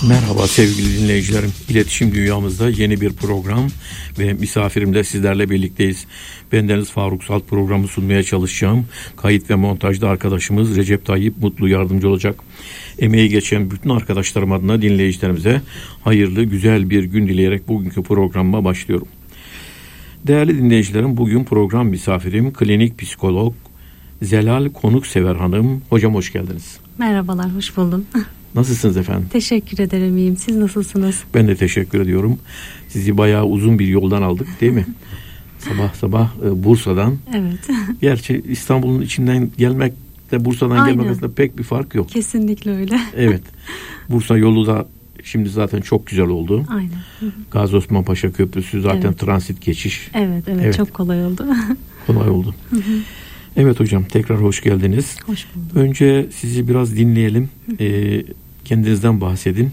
Merhaba sevgili dinleyicilerim. İletişim Dünyamızda yeni bir program ve misafirimle sizlerle birlikteyiz. Bendeniz Faruk Salt programı sunmaya çalışacağım. Kayıt ve montajda arkadaşımız Recep Tayyip Mutlu yardımcı olacak. Emeği geçen bütün arkadaşlarım adına dinleyicilerimize hayırlı, güzel bir gün dileyerek bugünkü programıma başlıyorum. Değerli dinleyicilerim, bugün program misafirim klinik psikolog Zelal Konuksever Hanım. Hocam hoş geldiniz. Merhabalar, hoş buldum. Nasılsınız efendim? Teşekkür ederim, iyiyim. Siz nasılsınız? Ben de teşekkür ediyorum. Sizi bayağı uzun bir yoldan aldık değil mi? Sabah Bursa'dan. Evet. Gerçi İstanbul'un içinden gelmekle Bursa'dan gelmek arasında pek bir fark yok. Kesinlikle öyle. Evet. Bursa yolu da şimdi zaten çok güzel oldu. Aynen. Hı-hı. Gazi Osman Paşa Köprüsü zaten transit geçiş. Evet, çok kolay oldu. Kolay oldu. Hı-hı. Evet hocam, tekrar hoş geldiniz. Hoş bulduk. Önce sizi biraz dinleyelim. Kendinizden bahsedin.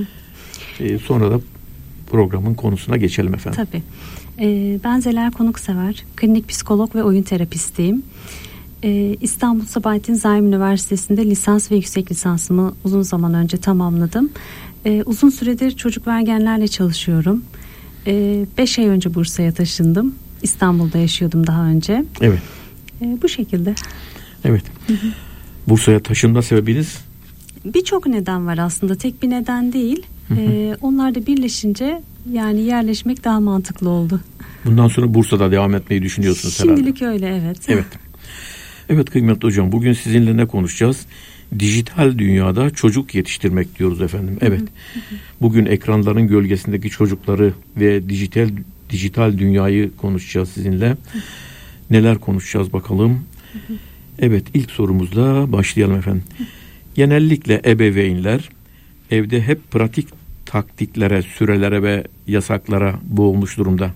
Sonra da programın konusuna geçelim efendim. Tabii. Ben Zelal Konuksever, klinik psikolog ve oyun terapistiyim. İstanbul Sabahattin Zaim Üniversitesi'nde lisans ve yüksek lisansımı uzun zaman önce tamamladım. Uzun süredir çocuk ve ergenlerle çalışıyorum. 5 ay önce Bursa'ya taşındım. İstanbul'da yaşıyordum daha önce. Evet. Bu şekilde. Evet. Hı-hı. Bursa'ya taşınma sebebiniz? Birçok neden var aslında. Tek bir neden değil. Onlar da birleşince yani yerleşmek daha mantıklı oldu. Bundan sonra Bursa'da devam etmeyi düşünüyorsunuz herhalde. Şimdilik öyle, evet. Evet. Evet kıymetli hocam, bugün sizinle ne konuşacağız? Dijital dünyada çocuk yetiştirmek diyoruz efendim. Evet. Bugün ekranların gölgesindeki çocukları ve dijital dünyayı konuşacağız sizinle. Neler konuşacağız bakalım. Evet, ilk sorumuzla başlayalım efendim. Genellikle ebeveynler evde hep pratik taktiklere, sürelere ve yasaklara boğulmuş durumda.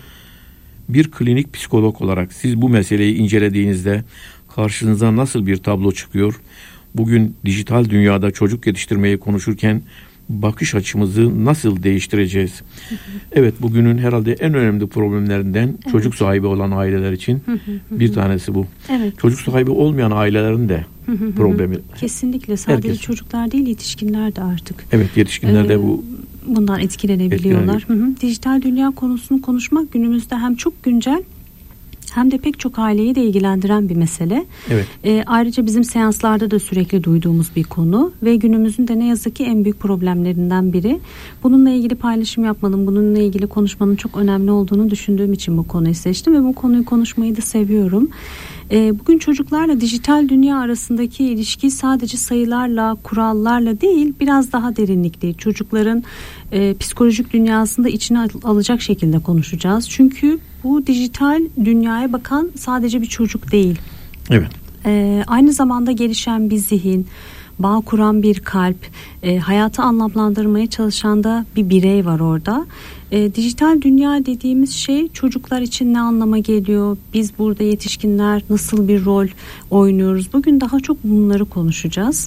Bir klinik psikolog olarak siz bu meseleyi incelediğinizde karşınıza nasıl bir tablo çıkıyor? Bugün dijital dünyada çocuk yetiştirmeyi konuşurken bakış açımızı nasıl değiştireceğiz? Evet, bugünün herhalde en önemli problemlerinden çocuk sahibi olan aileler için bir tanesi bu. Evet. Çocuk sahibi olmayan ailelerin de problemi. Kesinlikle sadece herkes. Çocuklar değil, yetişkinler de artık. Evet, yetişkinler de bundan etkilenebiliyorlar. Dijital dünya konusunu konuşmak günümüzde hem çok güncel hem de pek çok aileyi de ilgilendiren bir mesele. Evet. Ayrıca bizim seanslarda da sürekli duyduğumuz bir konu ve günümüzün de ne yazık ki en büyük problemlerinden biri. Bununla ilgili paylaşım yapmanın, bununla ilgili konuşmanın çok önemli olduğunu düşündüğüm için bu konuyu seçtim ve bu konuyu konuşmayı da seviyorum. Bugün çocuklarla dijital dünya arasındaki ilişki sadece sayılarla, kurallarla değil, biraz daha derinlikli. Çocukların psikolojik dünyasında içine alacak şekilde konuşacağız. Çünkü bu dijital dünyaya bakan sadece bir çocuk değil. Evet. Aynı zamanda gelişen bir zihin, bağ kuran bir kalp, hayatı anlamlandırmaya çalışan da bir birey var orada. Dijital dünya dediğimiz şey çocuklar için ne anlama geliyor? Biz burada yetişkinler nasıl bir rol oynuyoruz? Bugün daha çok bunları konuşacağız.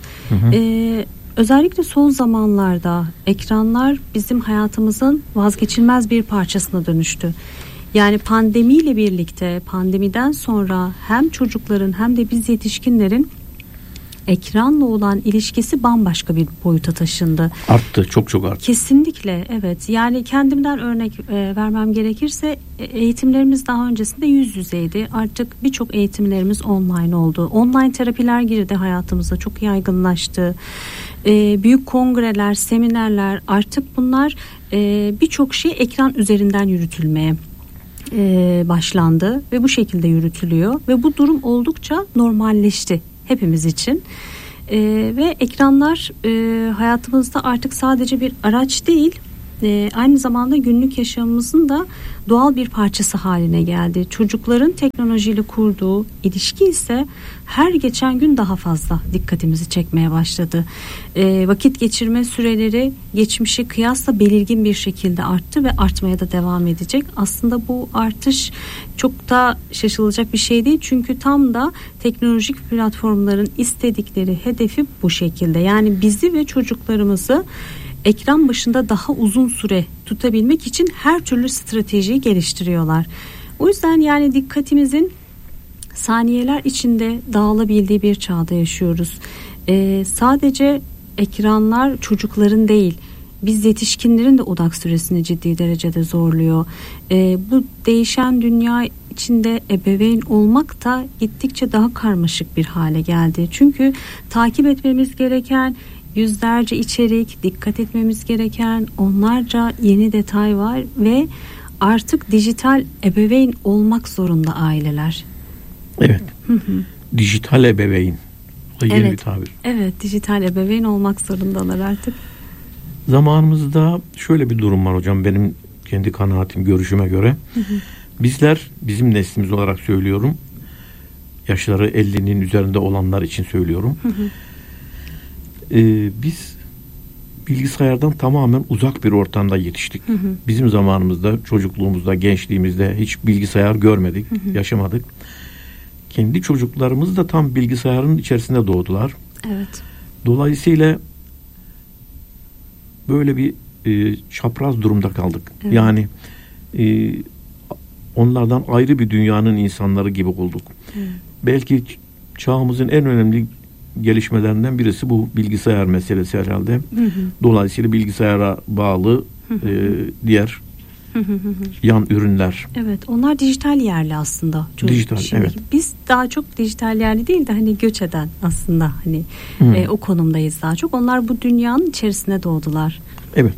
Özellikle son zamanlarda ekranlar bizim hayatımızın vazgeçilmez bir parçasına dönüştü. Yani pandemiyle birlikte, pandemiden sonra hem çocukların hem de biz yetişkinlerin ekranla olan ilişkisi bambaşka bir boyuta taşındı. Arttı, çok arttı. Kesinlikle, evet. Yani kendimden örnek vermem gerekirse eğitimlerimiz daha öncesinde yüz yüzeydi. Artık birçok eğitimlerimiz online oldu. Online terapiler girdi hayatımıza, çok yaygınlaştı. Büyük kongreler, seminerler, artık bunlar birçok şey ekran üzerinden yürütülmeye başlandı ve bu şekilde yürütülüyor ve bu durum oldukça normalleşti hepimiz için. Ve ekranlar hayatımızda artık sadece bir araç değil, aynı zamanda günlük yaşamımızın da doğal bir parçası haline geldi. Çocukların teknolojiyle kurduğu ilişki ise her geçen gün daha fazla dikkatimizi çekmeye başladı. Vakit geçirme süreleri geçmişe kıyasla belirgin bir şekilde arttı ve artmaya da devam edecek. Aslında bu artış çok da şaşılacak bir şey değil. Çünkü tam da teknolojik platformların istedikleri hedefi bu şekilde. Yani bizi ve çocuklarımızı ekran başında daha uzun süre tutabilmek için her türlü stratejiyi geliştiriyorlar. O yüzden yani dikkatimizin saniyeler içinde dağılabildiği bir çağda yaşıyoruz. Sadece ekranlar çocukların değil, Biz yetişkinlerin de odak süresini ciddi derecede zorluyor. Bu değişen dünya içinde ebeveyn olmak da gittikçe daha karmaşık bir hale geldi. Çünkü takip etmemiz gereken yüzlerce içerik, dikkat etmemiz gereken onlarca yeni detay var ve artık dijital ebeveyn olmak zorunda aileler. Evet. Dijital ebeveyn. O yeni evet, bir tabir. Evet, dijital ebeveyn olmak zorundalar artık. Zamanımızda şöyle bir durum var hocam, benim kendi kanaatim, görüşüme göre. Bizler, bizim neslimiz olarak söylüyorum, yaşları 50'nin üzerinde olanlar için söylüyorum. Biz bilgisayardan tamamen uzak bir ortamda yetiştik. Bizim zamanımızda, çocukluğumuzda, gençliğimizde hiç bilgisayar görmedik, yaşamadık. Kendi çocuklarımız da tam bilgisayarın içerisinde doğdular. Evet. Dolayısıyla böyle bir çapraz durumda kaldık. Evet. Yani onlardan ayrı bir dünyanın insanları gibi olduk. Evet. Belki çağımızın en önemli gelişmelerinden birisi bu bilgisayar meselesi herhalde. Dolayısıyla bilgisayara bağlı diğer yan ürünler. Evet, onlar dijital yerli aslında. Dijital, evet. Biz daha çok dijital yerli değil de hani göç eden aslında hani o konumdayız daha çok. Onlar bu dünyanın içerisine doğdular. Evet.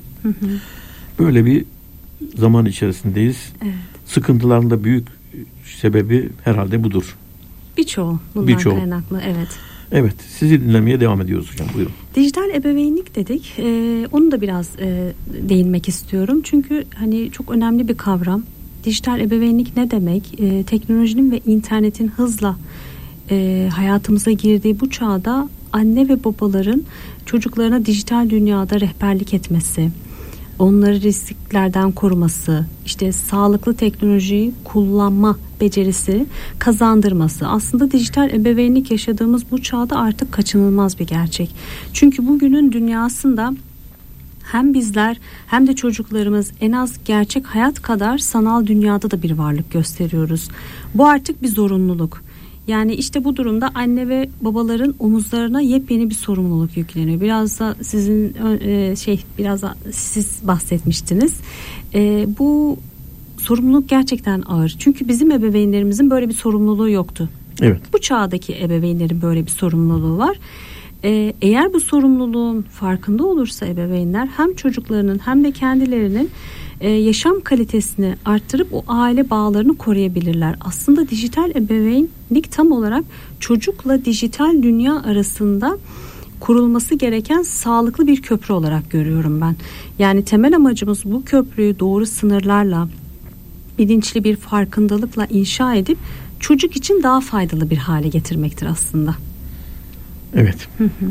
Böyle bir zaman içerisindeyiz. Evet. Sıkıntıların da büyük sebebi herhalde budur. Birçoğu bundan kaynaklı, evet. Evet, sizi dinlemeye devam ediyoruz hocam. Buyurun. Dijital ebeveynlik dedik. Onu da biraz değinmek istiyorum. Çünkü hani çok önemli bir kavram. Dijital ebeveynlik ne demek? Teknolojinin ve internetin hızla hayatımıza girdiği bu çağda anne ve babaların çocuklarına dijital dünyada rehberlik etmesi, onları risklerden koruması, işte sağlıklı teknolojiyi kullanma becerisi kazandırması. Aslında dijital ebeveynlik yaşadığımız bu çağda artık kaçınılmaz bir gerçek. Çünkü bugünün dünyasında hem bizler hem de çocuklarımız en az gerçek hayat kadar sanal dünyada da bir varlık gösteriyoruz. Bu artık bir zorunluluk. Yani işte bu durumda anne ve babaların omuzlarına yepyeni bir sorumluluk yükleniyor. Biraz da sizin biraz da siz bahsetmiştiniz. Bu sorumluluk gerçekten ağır. Çünkü bizim ebeveynlerimizin böyle bir sorumluluğu yoktu. Evet. Bu çağdaki ebeveynlerin böyle bir sorumluluğu var. Eğer bu sorumluluğun farkında olursa ebeveynler hem çocuklarının hem de kendilerinin yaşam kalitesini arttırıp o aile bağlarını koruyabilirler. Aslında dijital ebeveynlik tam olarak çocukla dijital dünya arasında kurulması gereken sağlıklı bir köprü olarak görüyorum ben. Yani temel amacımız bu köprüyü doğru sınırlarla, bilinçli bir farkındalıkla inşa edip çocuk için daha faydalı bir hale getirmektir aslında. Evet.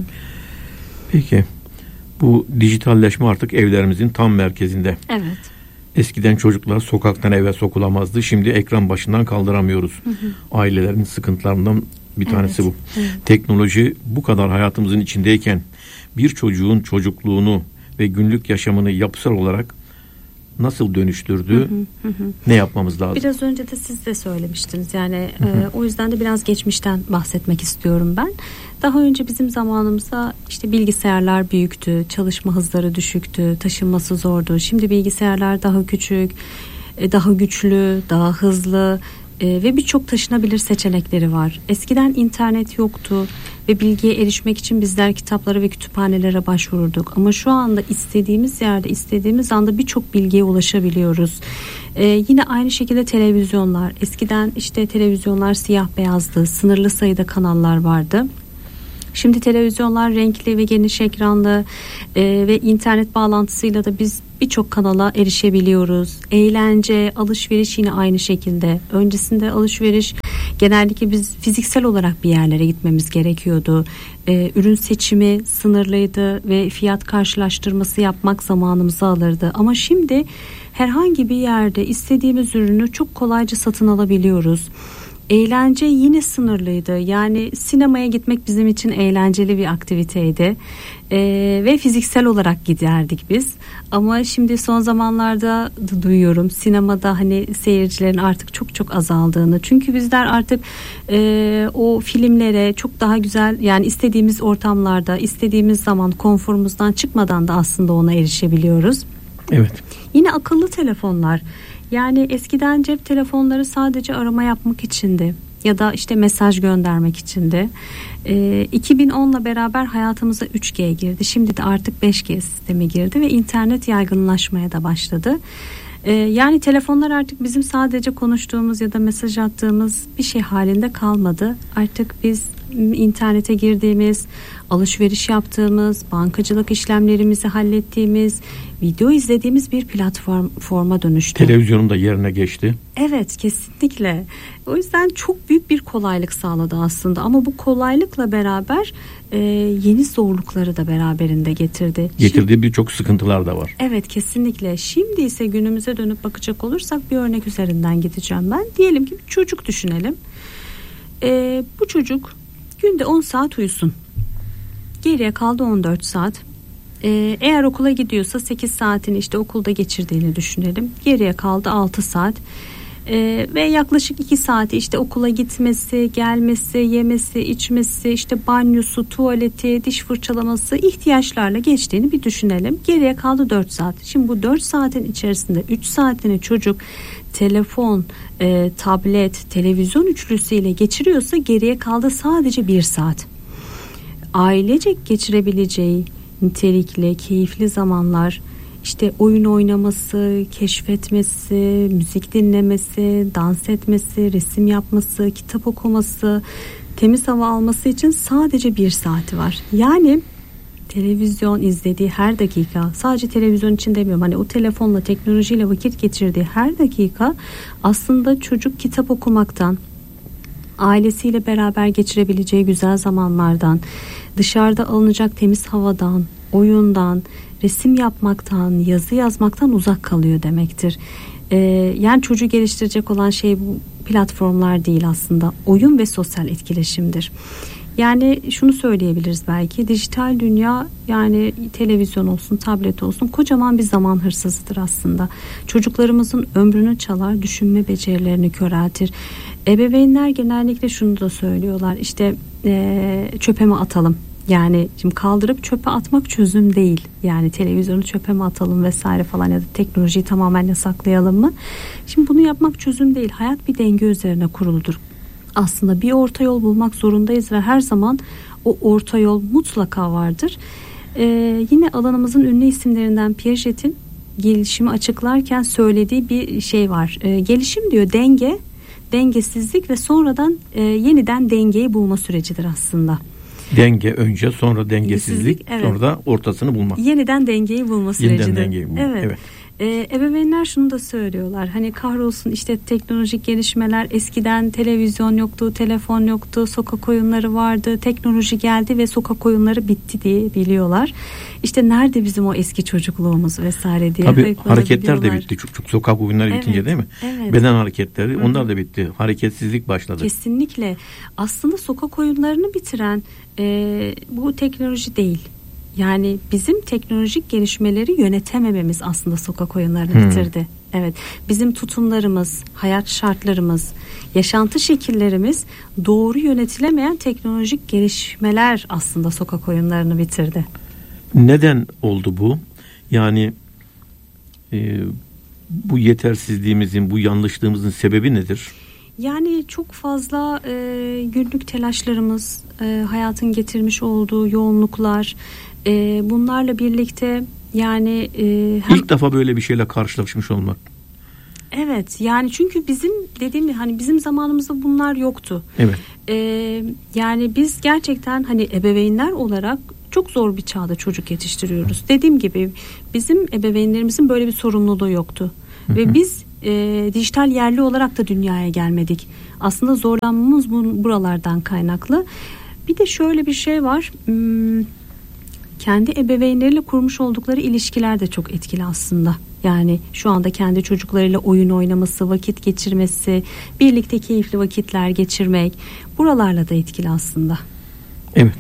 Peki bu dijitalleşme artık evlerimizin tam merkezinde. Evet. Eskiden çocuklar sokaktan eve sokulamazdı. Şimdi ekran başından kaldıramıyoruz. Ailelerin sıkıntılarından bir tanesi bu. Evet. Teknoloji bu kadar hayatımızın içindeyken bir çocuğun çocukluğunu ve günlük yaşamını yapısal olarak nasıl dönüştürdü? Ne yapmamız lazım? Biraz önce de siz de söylemiştiniz. Yani o yüzden de biraz geçmişten bahsetmek istiyorum ben. Daha önce bizim zamanımızda işte bilgisayarlar büyüktü, çalışma hızları düşüktü, taşınması zordu. Şimdi bilgisayarlar daha küçük, daha güçlü, daha hızlı ve birçok taşınabilir seçenekleri var. Eskiden internet yoktu ve bilgiye erişmek için bizler kitaplara ve kütüphanelere başvururduk. Ama şu anda istediğimiz yerde, istediğimiz anda birçok bilgiye ulaşabiliyoruz. Yine aynı şekilde televizyonlar. Eskiden işte televizyonlar siyah beyazdı, sınırlı sayıda kanallar vardı. Şimdi televizyonlar renkli ve geniş ekranlı ve internet bağlantısıyla da biz birçok kanala erişebiliyoruz. Eğlence, alışveriş yine aynı şekilde. Öncesinde alışveriş genellikle biz fiziksel olarak bir yerlere gitmemiz gerekiyordu. Ürün seçimi sınırlıydı ve fiyat karşılaştırması yapmak zamanımızı alırdı. Ama şimdi herhangi bir yerde istediğimiz ürünü çok kolayca satın alabiliyoruz. Eğlence yine sınırlıydı. Yani sinemaya gitmek bizim için eğlenceli bir aktiviteydi. Ve fiziksel olarak giderdik biz. Ama şimdi son zamanlarda duyuyorum sinemada hani seyircilerin artık çok çok azaldığını. Çünkü bizler artık o filmlere çok daha güzel, yani istediğimiz ortamlarda, istediğimiz zaman konforumuzdan çıkmadan da aslında ona erişebiliyoruz. Evet. Yine akıllı telefonlar. Yani eskiden cep telefonları sadece arama yapmak içindi ya da işte mesaj göndermek içindi. 2010'la beraber hayatımıza 3G girdi. Şimdi de artık 5G sistemi girdi ve internet yaygınlaşmaya da başladı. Yani telefonlar artık bizim sadece konuştuğumuz ya da mesaj attığımız bir şey halinde kalmadı. Artık biz internete girdiğimiz, alışveriş yaptığımız, bankacılık işlemlerimizi hallettiğimiz, video izlediğimiz bir platforma dönüştü. Televizyonun da yerine geçti. Evet, kesinlikle. O yüzden çok büyük bir kolaylık sağladı aslında. Ama bu kolaylıkla beraber yeni zorlukları da beraberinde getirdi. Getirdiği birçok sıkıntılar da var. Evet, kesinlikle. Şimdi ise günümüze dönüp bakacak olursak bir örnek üzerinden gideceğim ben. Diyelim ki bir çocuk düşünelim. Bu çocuk günde 10 saat uyusun. Geriye kaldı 14 saat. Eğer okula gidiyorsa 8 saatini işte okulda geçirdiğini düşünelim. Geriye kaldı 6 saat. Ve yaklaşık 2 saati işte okula gitmesi, gelmesi, yemesi, içmesi, işte banyosu, tuvaleti, diş fırçalaması, ihtiyaçlarla geçtiğini bir düşünelim. Geriye kaldı 4 saat. Şimdi bu 4 saatin içerisinde 3 saatini çocuk telefon, tablet, televizyon üçlüsüyle geçiriyorsa geriye kaldı sadece 1 saat. Ailecek geçirebileceği nitelikli, keyifli zamanlar, işte oyun oynaması, keşfetmesi, müzik dinlemesi, dans etmesi, resim yapması, kitap okuması, temiz hava alması için sadece 1 saati var. Yani televizyon izlediği her dakika, sadece televizyon için demiyorum, hani o telefonla, teknolojiyle vakit geçirdiği her dakika aslında çocuk kitap okumaktan, ailesiyle beraber geçirebileceği güzel zamanlardan, dışarıda alınacak temiz havadan, oyundan, resim yapmaktan, yazı yazmaktan uzak kalıyor demektir. Yani çocuğu geliştirecek olan şey bu platformlar değil aslında. Oyun ve sosyal etkileşimdir. Yani şunu söyleyebiliriz belki, dijital dünya, yani televizyon olsun, tablet olsun, kocaman bir zaman hırsızıdır aslında. Çocuklarımızın ömrünü çalar, düşünme becerilerini köreltir. Ebeveynler genellikle şunu da söylüyorlar, işte çöpe mi atalım? Yani şimdi kaldırıp çöpe atmak çözüm değil. Yani televizyonu çöpe mi atalım vesaire falan, ya da teknolojiyi tamamen yasaklayalım mı? Şimdi bunu yapmak çözüm değil. Hayat bir denge üzerine kuruludur. Aslında bir orta yol bulmak zorundayız ve her zaman o orta yol mutlaka vardır. Yine alanımızın ünlü isimlerinden Piaget'in gelişimi açıklarken söylediği bir şey var. Gelişim diyor denge, dengesizlik ve sonradan yeniden dengeyi bulma sürecidir aslında. Denge önce, sonra dengesizlik, evet. Sonra da ortasını bulmak. Yeniden dengeyi bulma sürecidir. Yeniden dengeyi bulmak. Evet. Ebeveynler şunu da söylüyorlar. Hani kahrolsun işte teknolojik gelişmeler, eskiden televizyon yoktu, telefon yoktu, sokak oyunları vardı, teknoloji geldi ve sokak oyunları bitti diye biliyorlar. İşte nerede bizim o eski çocukluğumuz vesaire diye. Tabii hareketler de bitti. Çok sokak oyunları bitince değil mi? Evet. Beden hareketleri, onlar da bitti. Hareketsizlik başladı. Kesinlikle. Aslında sokak oyunlarını bitiren bu teknoloji değil. Yani bizim teknolojik gelişmeleri yönetemememiz aslında sokak oyunlarını bitirdi. Evet, bizim tutumlarımız, hayat şartlarımız, yaşantı şekillerimiz doğru yönetilemeyen teknolojik gelişmeler aslında sokak oyunlarını bitirdi. Neden oldu bu? Yani bu yetersizliğimizin, bu yanlışlığımızın sebebi nedir? Yani çok fazla günlük telaşlarımız, hayatın getirmiş olduğu yoğunluklar, bunlarla birlikte yani ilk defa böyle bir şeyle karşılaşmış olmak. Evet, yani çünkü bizim dediğim hani bizim zamanımızda bunlar yoktu. Evet. Yani biz gerçekten hani ebeveynler olarak çok zor bir çağda çocuk yetiştiriyoruz. Dediğim gibi bizim ebeveynlerimizin böyle bir sorumluluğu yoktu. Ve biz dijital yerli olarak da dünyaya gelmedik. Aslında zorlanmamız buralardan kaynaklı. Bir de şöyle bir şey var. Kendi ebeveynleriyle kurmuş oldukları ilişkiler de çok etkili aslında. Yani şu anda kendi çocuklarıyla oyun oynaması, vakit geçirmesi, birlikte keyifli vakitler geçirmek, buralarla da etkili aslında. Evet.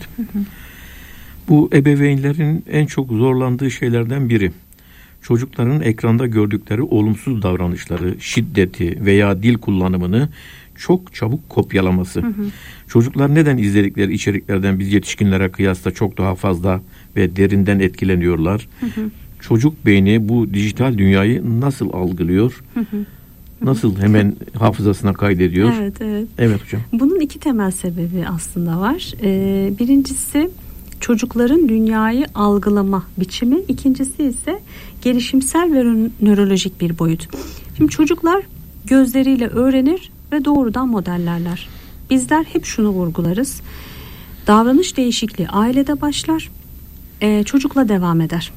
Bu ebeveynlerin en çok zorlandığı şeylerden biri. Çocukların ekranda gördükleri olumsuz davranışları, şiddeti veya dil kullanımını çok çabuk kopyalaması. Çocuklar neden izledikleri içeriklerden biz yetişkinlere kıyasla çok daha fazla ve derinden etkileniyorlar? Çocuk beyni bu dijital dünyayı nasıl algılıyor? Nasıl hemen hafızasına kaydediyor? Evet. Evet hocam. Bunun iki temel sebebi aslında var. Birincisi çocukların dünyayı algılama biçimi. İkincisi ise gelişimsel ve nörolojik bir boyut. Şimdi çocuklar gözleriyle öğrenir ve doğrudan modellerler. Bizler hep şunu vurgularız. Davranış değişikliği ailede başlar, çocukla devam eder.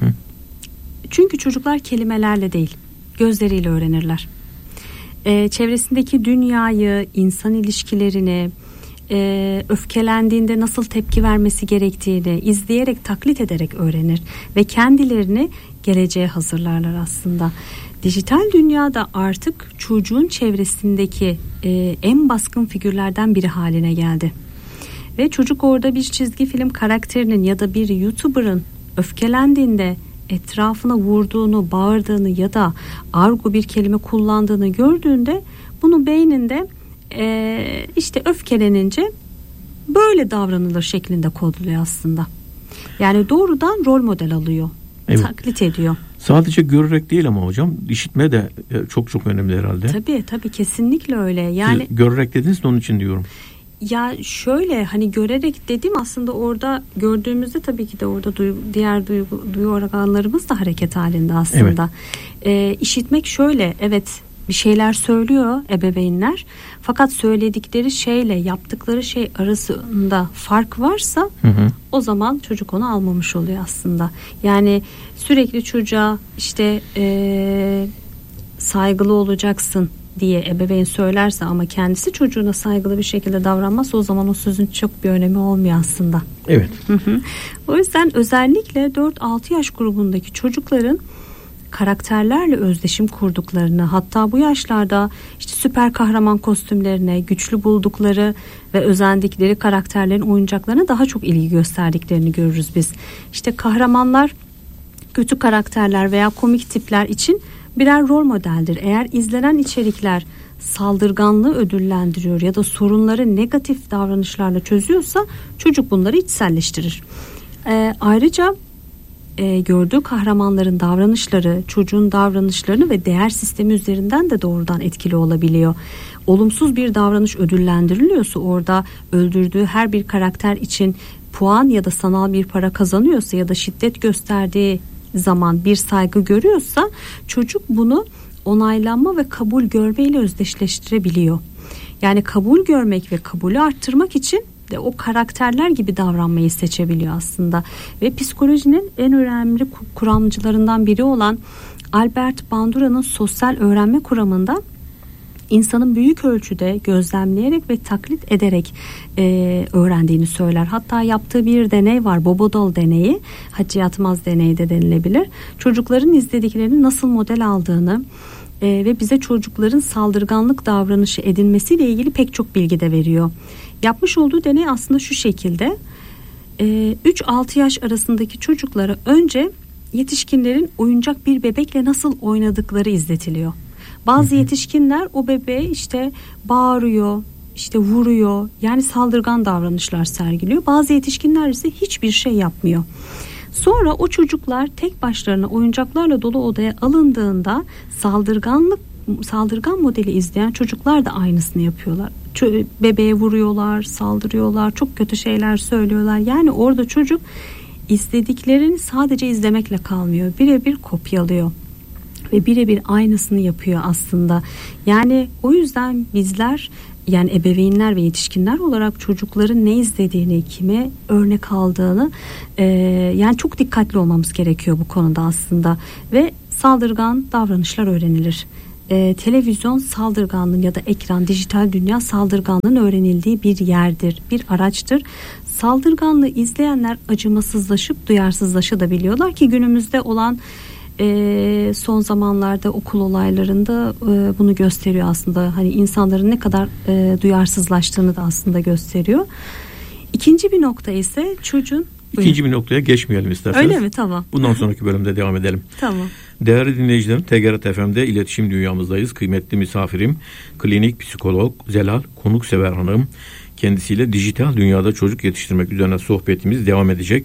Çünkü çocuklar kelimelerle değil, gözleriyle öğrenirler. Çevresindeki dünyayı, insan ilişkilerini, öfkelendiğinde nasıl tepki vermesi gerektiğini izleyerek, taklit ederek öğrenir ve kendilerini geleceğe hazırlarlar aslında. Dijital dünyada artık çocuğun çevresindeki en baskın figürlerden biri haline geldi. Ve çocuk orada bir çizgi film karakterinin ya da bir YouTuber'ın öfkelendiğinde etrafına vurduğunu, bağırdığını ya da argo bir kelime kullandığını gördüğünde bunu beyninde işte öfkelenince böyle davranılır şeklinde kodluyor aslında. Yani doğrudan rol model alıyor. Evet. Taklit ediyor. Sadece görerek değil ama hocam, işitme de çok önemli herhalde. Tabii kesinlikle öyle. Yani siz görerek dediniz de onun için diyorum. Ya şöyle, hani görerek dedim, aslında orada gördüğümüzde tabii ki de orada diğer duyu organlarımız da hareket halinde aslında. Evet. İşitmek şöyle, evet, bir şeyler söylüyor ebeveynler, fakat söyledikleri şeyle yaptıkları şey arasında fark varsa o zaman çocuk onu almamış oluyor aslında. Yani sürekli çocuğa işte saygılı olacaksın diye ebeveyn söylerse ama kendisi çocuğuna saygılı bir şekilde davranmazsa o zaman o sözün çok bir önemi olmuyor aslında. Evet. O yüzden özellikle 4-6 yaş grubundaki çocukların karakterlerle özdeşim kurduklarını, hatta bu yaşlarda işte süper kahraman kostümlerine, güçlü buldukları ve özendikleri karakterlerin oyuncaklarına daha çok ilgi gösterdiklerini görürüz biz. İşte kahramanlar, kötü karakterler veya komik tipler için birer rol modeldir. Eğer izlenen içerikler saldırganlığı ödüllendiriyor ya da sorunları negatif davranışlarla çözüyorsa çocuk bunları içselleştirir. Ayrıca gördüğü kahramanların davranışları çocuğun davranışlarını ve değer sistemi üzerinden de doğrudan etkili olabiliyor. Olumsuz bir davranış ödüllendiriliyorsa, orada öldürdüğü her bir karakter için puan ya da sanal bir para kazanıyorsa ya da şiddet gösterdiği zaman bir saygı görüyorsa çocuk bunu onaylanma ve kabul görmeyle özdeşleştirebiliyor. Yani kabul görmek ve kabulü arttırmak için de o karakterler gibi davranmayı seçebiliyor aslında. Ve psikolojinin en önemli kuramcılarından biri olan Albert Bandura'nın sosyal öğrenme kuramında insanın büyük ölçüde gözlemleyerek ve taklit ederek öğrendiğini söyler. Hatta yaptığı bir deney var, Bobodal deneyi, Hacı Yatmaz deneyi de denilebilir. Çocukların izlediklerini nasıl model aldığını ve bize çocukların saldırganlık davranışı edinmesiyle ilgili pek çok bilgi de veriyor. Yapmış olduğu deney aslında şu şekilde: 3-6 yaş arasındaki çocuklara önce yetişkinlerin oyuncak bir bebekle nasıl oynadıkları izletiliyor. Bazı yetişkinler o bebeğe işte bağırıyor, işte vuruyor, yani saldırgan davranışlar sergiliyor. Bazı yetişkinler ise hiçbir şey yapmıyor. Sonra o çocuklar tek başlarına oyuncaklarla dolu odaya alındığında saldırgan modeli izleyen çocuklar da aynısını yapıyorlar. Bebeğe vuruyorlar, saldırıyorlar, çok kötü şeyler söylüyorlar. Yani orada çocuk istediklerini sadece izlemekle kalmıyor, birebir kopyalıyor ve birebir aynısını yapıyor aslında. Yani o yüzden bizler, yani ebeveynler ve yetişkinler olarak çocukların ne izlediğini, kime örnek aldığını yani çok dikkatli olmamız gerekiyor bu konuda aslında. Ve saldırgan davranışlar öğrenilir. Televizyon saldırganlığın ya da ekran, dijital dünya saldırganlığın öğrenildiği bir yerdir, bir araçtır. Saldırganlığı izleyenler acımasızlaşıp duyarsızlaşabiliyorlar ki günümüzde olan son zamanlarda okul olaylarında bunu gösteriyor aslında. Hani insanların ne kadar duyarsızlaştığını da aslında gösteriyor. İkinci bir nokta ise çocuğun... İkinci bir noktaya geçmeyelim isterseniz. Öyle mi? Tamam. Bundan sonraki bölümde devam edelim. Tamam. Değerli dinleyicilerim, TGRT FM'de iletişim dünyamızdayız. Kıymetli misafirim, klinik psikolog Zelal Konuksever Hanım. Kendisiyle dijital dünyada çocuk yetiştirmek üzerine sohbetimiz devam edecek.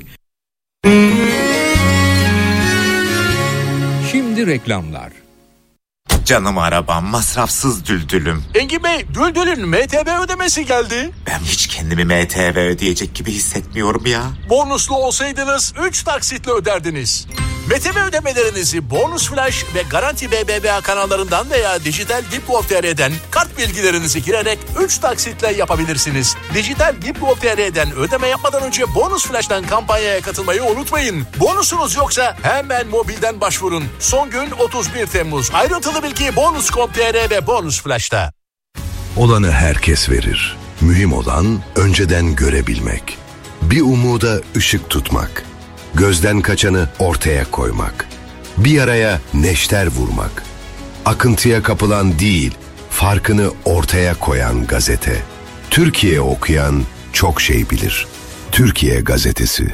Şimdi reklamlar. Canım arabam, masrafsız düldülüm. Engin Bey, Düldül'ün MTV ödemesi geldi. Ben hiç kendimi MTV ödeyecek gibi hissetmiyorum ya. Bonuslu olsaydınız 3 taksitle öderdiniz. MTV ödemelerinizi Bonus Flash ve Garanti BBVA kanallarından veya Dijital Diplof.tr'den kart bilgilerinizi girerek 3 taksitle yapabilirsiniz. Dijital Diplof.tr'den ödeme yapmadan önce Bonus Flash'tan kampanyaya katılmayı unutmayın. Bonusunuz yoksa hemen mobilden başvurun. Son gün 31 Temmuz. Ayrıntılı bilgi Bonus.com.tr ve Bonus Flash'ta. Olanı herkes verir. Mühim olan önceden görebilmek. Bir umuda ışık tutmak. Gözden kaçanı ortaya koymak. Bir yaraya neşter vurmak. Akıntıya kapılan değil, farkını ortaya koyan gazete. Türkiye okuyan çok şey bilir. Türkiye Gazetesi.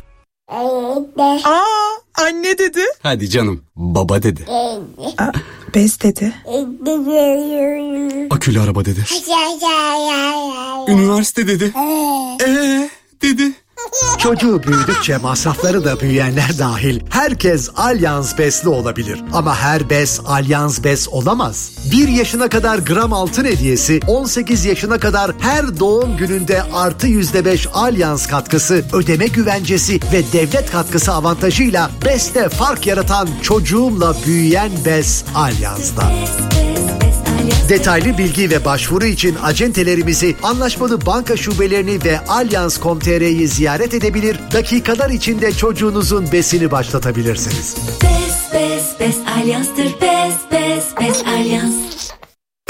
Anne dedi. Hadi canım, baba dedi. Bez dedi. Akülü araba dedi. Üniversite dedi. Dedi. Çocuğu büyüdükçe masrafları da büyüyenler dahil herkes Allianz Bez'li olabilir. Ama her bez Allianz Bez olamaz. 1 yaşına kadar gram altın hediyesi, 18 yaşına kadar her doğum gününde artı %5 Allianz katkısı, ödeme güvencesi ve devlet katkısı avantajıyla Bez'te fark yaratan çocuğumla büyüyen bez Allianz'da. Detaylı bilgi ve başvuru için acentelerimizi, anlaşmalı banka şubelerini ve Allianz.com.tr'yi ziyaret edebilir, dakikalar içinde çocuğunuzun besini başlatabilirsiniz. Bes Allianz'tır, Bes Allianz.